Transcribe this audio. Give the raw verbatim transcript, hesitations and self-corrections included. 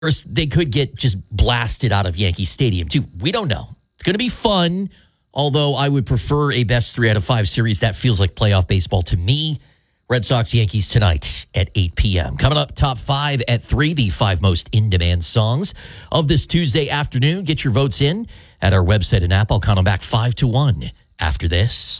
First, they could get just blasted out of Yankee Stadium, too. We don't know. It's going to be fun, although I would prefer a best three out of five series. That feels like playoff baseball to me. Red Sox, Yankees tonight at eight p.m. Coming up, top five at three, the five most in-demand songs of this Tuesday afternoon. Get your votes in at our website and app. I'll count them back five to one after this.